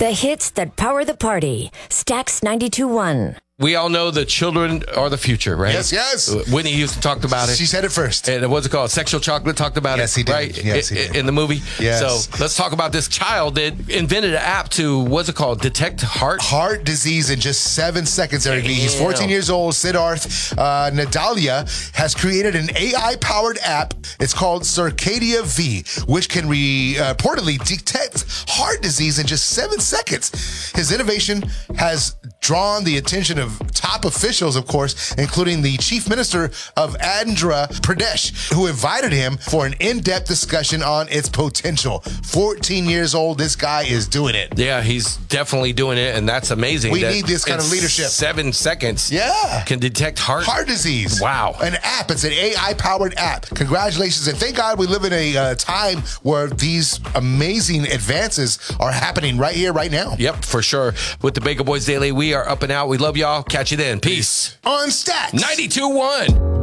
The hits that power the party. Stax 92.1. We all know the children are the future, right? Yes. Whitney Houston talked about it. She said it first. And what's it called? Sexual Chocolate talked about Yes, it, he did. right? Yes, he did. In the movie. Yes. So let's talk about this child that invented an app to, what's it called? Detect heart disease in just 7 seconds, Eric B. He's 14 years old. Siddharth Nadalia has created an AI-powered app. It's called Circadia V, which can reportedly detect heart disease in just 7 seconds. His innovation has drawn the attention of top officials, of course, including the chief minister of Andhra Pradesh, who invited him for an in-depth discussion on its potential. 14 years old, this guy is doing it. Yeah, he's definitely doing it, and that's amazing. We need this kind of leadership. 7 seconds. Yeah. Can detect heart disease. Wow. An app. It's an AI-powered app. Congratulations. And thank God we live in a time where these amazing advances are happening right here, right now. Yep, for sure. With the Baker Boys Daily, we are up and out. We love y'all. Catch you then. Peace. On Stax 92.1.